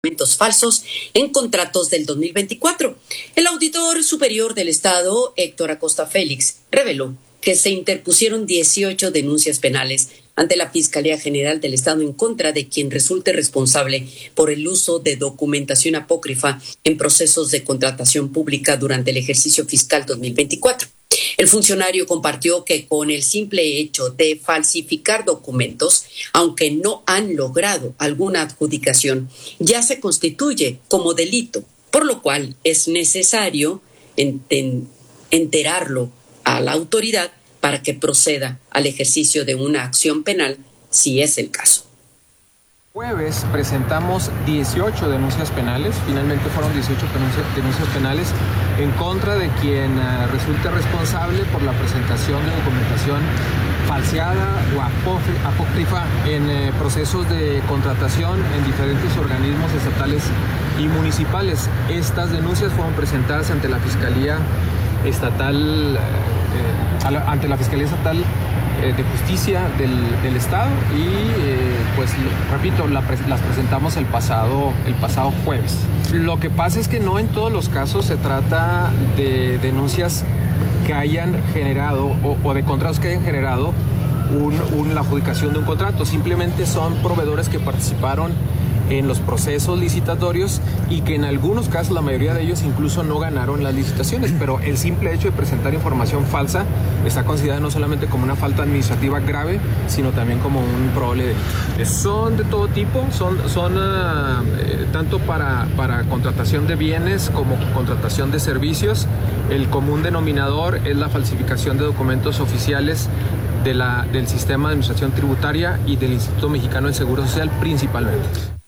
documentos falsos en contratos del 2024. El auditor superior del Estado, Héctor Acosta Félix, reveló que se interpusieron 18 denuncias penales ante la Fiscalía General del Estado en contra de quien resulte responsable por el uso de documentación apócrifa en procesos de contratación pública durante el ejercicio fiscal 2024. El funcionario compartió que con el simple hecho de falsificar documentos, aunque no han logrado alguna adjudicación, ya se constituye como delito, por lo cual es necesario enterarlo a la autoridad para que proceda al ejercicio de una acción penal, si es el caso. Jueves presentamos 18 denuncias penales, finalmente fueron 18 denuncias penales en contra de quien resulte responsable por la presentación de documentación falseada o apócrifa en procesos de contratación en diferentes organismos estatales y municipales. Estas denuncias fueron presentadas ante la Fiscalía Estatal, de Justicia del Estado y pues repito, las presentamos el pasado jueves. Lo que pasa es que no en todos los casos se trata de denuncias que hayan generado o de contratos que hayan generado la adjudicación de un contrato. Simplemente son proveedores que participaron en los procesos licitatorios y que en algunos casos, la mayoría de ellos incluso no ganaron las licitaciones, pero el simple hecho de presentar información falsa está considerada no solamente como una falta administrativa grave, sino también como un probable delito. Son de todo tipo, son tanto para contratación de bienes como contratación de servicios. El común denominador es la falsificación de documentos oficiales del Sistema de Administración Tributaria y del Instituto Mexicano del Seguro Social principalmente.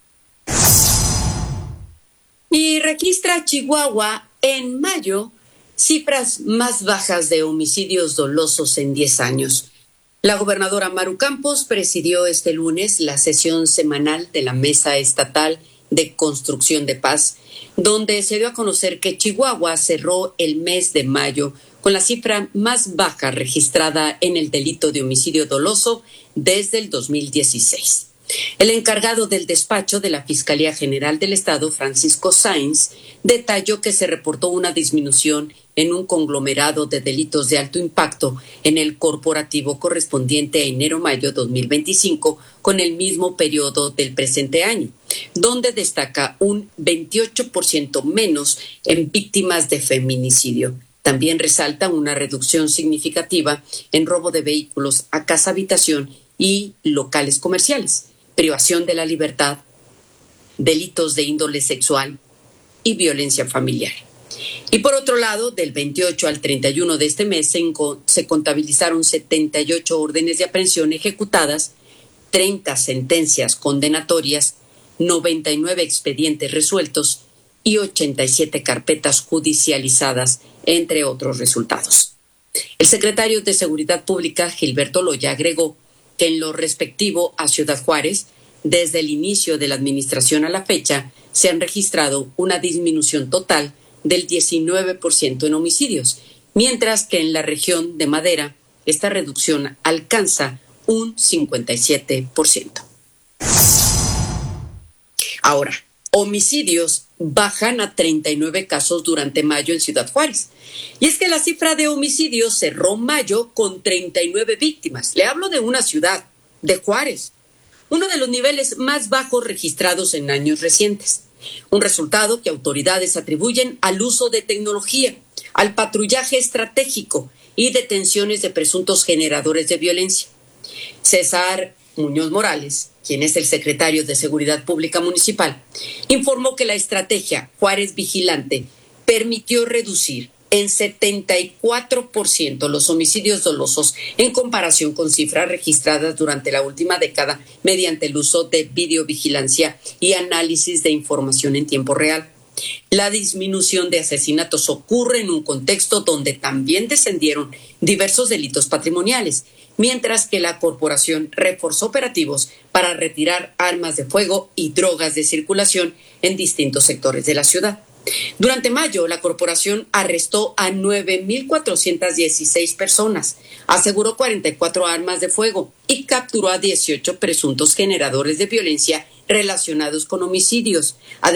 Y registra Chihuahua en mayo cifras más bajas de homicidios dolosos en 10 años. La gobernadora Maru Campos presidió este lunes la sesión semanal de la Mesa Estatal de Construcción de Paz, donde se dio a conocer que Chihuahua cerró el mes de mayo con la cifra más baja registrada en el delito de homicidio doloso desde el 2016. El encargado del despacho de la Fiscalía General del Estado, Francisco Sáenz, detalló que se reportó una disminución en un conglomerado de delitos de alto impacto en el corporativo correspondiente a enero-mayo 2025 con el mismo periodo del presente año, donde destaca un 28% menos en víctimas de feminicidio. También resalta una reducción significativa en robo de vehículos a casa-habitación y locales comerciales, privación de la libertad, delitos de índole sexual y violencia familiar. Y por otro lado, del 28 al 31 de este mes se contabilizaron 78 órdenes de aprehensión ejecutadas, 30 sentencias condenatorias, 99 expedientes resueltos y 87 carpetas judicializadas, entre otros resultados. El secretario de Seguridad Pública, Gilberto Loya, agregó que en lo respectivo a Ciudad Juárez, desde el inicio de la administración a la fecha, se han registrado una disminución total del 19% en homicidios, mientras que en la región de Madera, esta reducción alcanza un 57%. Ahora, homicidios bajan a 39 casos durante mayo en Ciudad Juárez. Y es que la cifra de homicidios cerró mayo con 39 víctimas. Le hablo de una ciudad, de Juárez, uno de los niveles más bajos registrados en años recientes. Un resultado que autoridades atribuyen al uso de tecnología, al patrullaje estratégico y detenciones de presuntos generadores de violencia. César Muñoz Morales, quien es el secretario de Seguridad Pública Municipal, informó que la estrategia Juárez Vigilante permitió reducir en 74% los homicidios dolosos en comparación con cifras registradas durante la última década mediante el uso de videovigilancia y análisis de información en tiempo real. La disminución de asesinatos ocurre en un contexto donde también descendieron diversos delitos patrimoniales, mientras que la corporación reforzó operativos para retirar armas de fuego y drogas de circulación en distintos sectores de la ciudad. Durante mayo, la corporación arrestó a 9.416 personas, aseguró 44 armas de fuego y capturó a 18 presuntos generadores de violencia relacionados con homicidios.